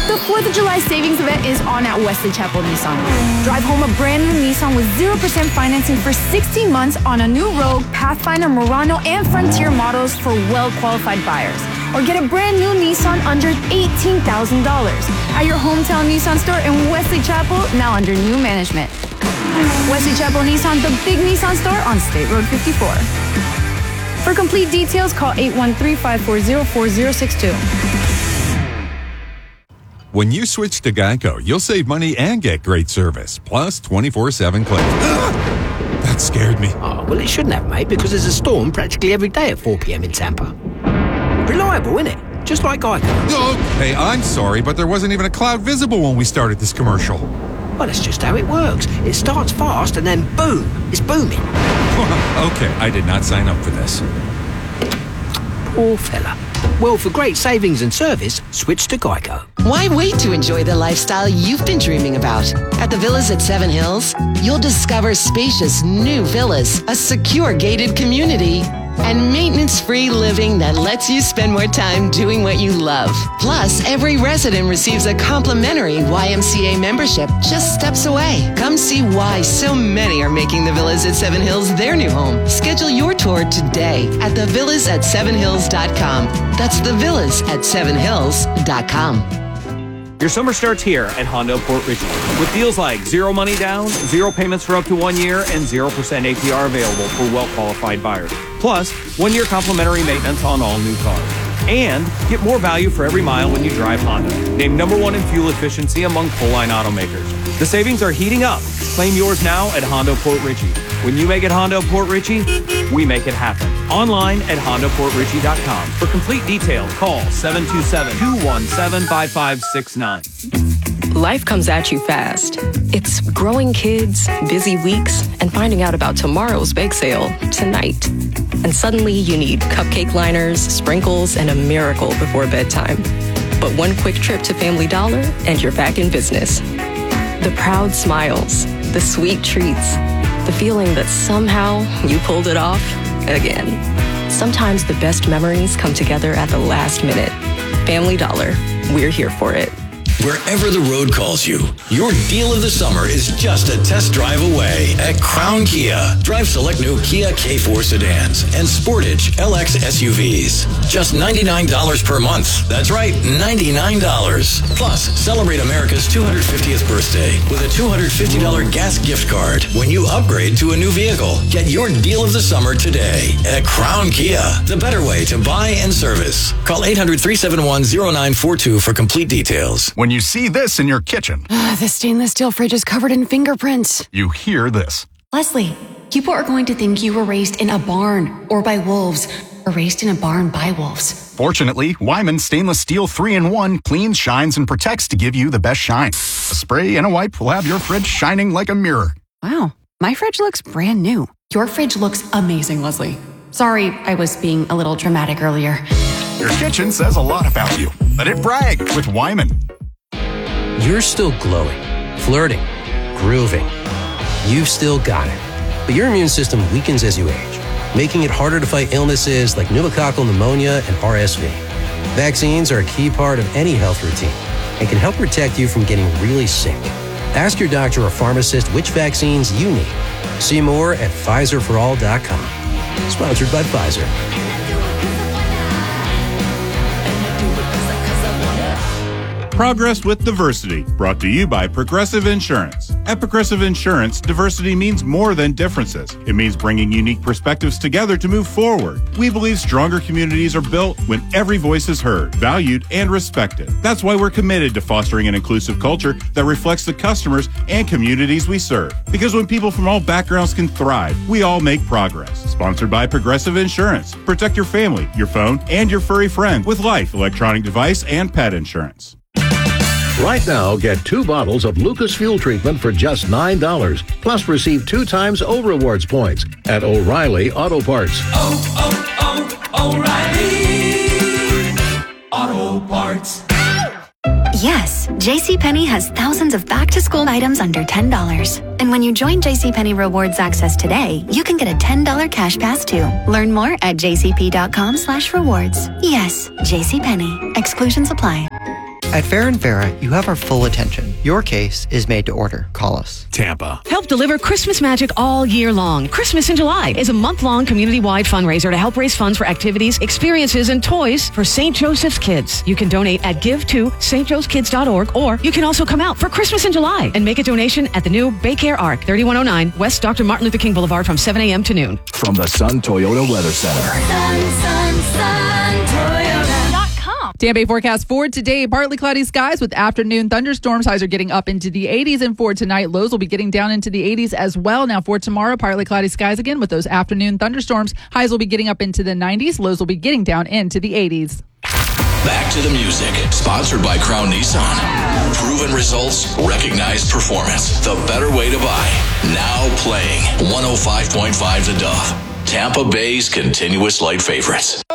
The 4th of July savings event is on at Wesley Chapel Nissan. Drive home a brand new Nissan with 0% financing for 16 months on a new Rogue, Pathfinder, Murano, and Frontier models for well-qualified buyers. Or get a brand new Nissan under $18,000 at your hometown Nissan store in Wesley Chapel, now under new management. Wesley Chapel Nissan, the big Nissan store on State Road 54. For complete details, call 813-540-4062. When you switch to Geico, you'll save money and get great service, plus 24/7 claims. That scared me. Oh, well, it shouldn't have, mate, because there's a storm practically every day at 4 p.m. in Tampa. Reliable, isn't it? Just like Geico. Oh, hey, I'm sorry, but there wasn't even a cloud visible when we started this commercial. Well, that's just how it works. It starts fast and then boom, it's booming. Okay, I did not sign up for this. Poor fella. Well, for great savings and service, switch to Geico. Why wait to enjoy the lifestyle you've been dreaming about? At the Villas at Seven Hills, you'll discover spacious new villas, a secure gated community, and maintenance-free living that lets you spend more time doing what you love. Plus, every resident receives a complimentary YMCA membership just steps away. Come see why so many are making the Villas at Seven Hills their new home. Schedule your tour today at thevillas@sevenhills.com. That's thevillas@sevenhills.com. Your summer starts here at Honda Port Richey with deals like 0 money down, 0 payments for up to 1 year, and 0% APR available for well-qualified buyers. Plus, 1 year complimentary maintenance on all new cars. And get more value for every mile when you drive Honda. Named #1 in fuel efficiency among full-line automakers. The savings are heating up. Claim yours now at Honda Port Richey. When you make it Honda Port Richey, we make it happen. Online at HondaPortRichey.com. For complete details, call 727-217-5569. Life comes at you fast. It's growing kids, busy weeks, and finding out about tomorrow's bake sale tonight. And suddenly you need cupcake liners, sprinkles, and a miracle before bedtime. But one quick trip to Family Dollar and you're back in business. The proud smiles, the sweet treats, the feeling that somehow you pulled it off again. Sometimes the best memories come together at the last minute. Family Dollar, we're here for it. Wherever the road calls you, your deal of the summer is just a test drive away at Crown Kia. Drive select new Kia K4 sedans and Sportage LX SUVs. Just $99 per month. That's right, $99. Plus, celebrate America's 250th birthday with a $250 gas gift card when you upgrade to a new vehicle. Get your deal of the summer today at Crown Kia. The better way to buy and service. Call 800-371-0942 for complete details. When you see this in your kitchen, the stainless steel fridge is covered in fingerprints. You hear this. Leslie, people are going to think you were raised in a barn or by wolves, or raised in a barn by wolves. Fortunately, Wyman Stainless Steel 3-in-1 cleans, shines, and protects to give you the best shine. A spray and a wipe will have your fridge shining like a mirror. Wow, my fridge looks brand new. Your fridge looks amazing, Leslie. Sorry, I was being a little dramatic earlier. Your kitchen says a lot about you. Let it brag with Wyman. You're still glowing, flirting, grooving. You've still got it. But your immune system weakens as you age, making it harder to fight illnesses like pneumococcal pneumonia and RSV. Vaccines are a key part of any health routine and can help protect you from getting really sick. Ask your doctor or pharmacist which vaccines you need. See more at PfizerForAll.com. Sponsored by Pfizer. Progress with Diversity, brought to you by Progressive Insurance. At Progressive Insurance, diversity means more than differences. It means bringing unique perspectives together to move forward. We believe stronger communities are built when every voice is heard, valued, and respected. That's why we're committed to fostering an inclusive culture that reflects the customers and communities we serve. Because when people from all backgrounds can thrive, we all make progress. Sponsored by Progressive Insurance. Protect your family, your phone, and your furry friend with Life electronic device and pet insurance. Right now, get 2 bottles of Lucas Fuel Treatment for just $9. Plus, receive 2 times O Rewards points at O'Reilly Auto Parts. O'Reilly Auto Parts. Yes, JCPenney has thousands of back-to-school items under $10. And when you join JCPenney Rewards Access today, you can get a $10 cash pass too. Learn more at jcp.com/rewards. Yes, JCPenney. Exclusions apply. At Farrah & Farrah, you have our full attention. Your case is made to order. Call us. Tampa. Help deliver Christmas magic all year long. Christmas in July is a month-long community-wide fundraiser to help raise funds for activities, experiences, and toys for St. Joseph's Kids. You can donate at give2stjosephkids.org, or you can also come out for Christmas in July and make a donation at the new Baycare Arc, 3109 West Dr. Martin Luther King Boulevard from 7 a.m. to noon. From the Sun Toyota Weather Center. Sun Toyota.com. Tampa Bay forecast for today, partly cloudy skies with afternoon thunderstorms. Highs are getting up into the 80s, and for tonight, lows will be getting down into the 80s as well. Now for tomorrow, partly cloudy skies again with those afternoon thunderstorms. Highs will be getting up into the 90s, lows will be getting down into the 80s. Back to the music. Sponsored by Crown Nissan. Proven results, recognized performance. The better way to buy. Now playing 105.5 The Dove. Tampa Bay's continuous light favorites.